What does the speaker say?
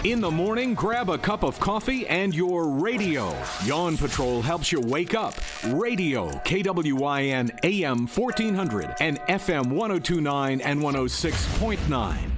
In the morning, grab a cup of coffee and your radio. Yawn Patrol helps you wake up. Radio, KWYN AM 1400 and FM 1029 and 106.9.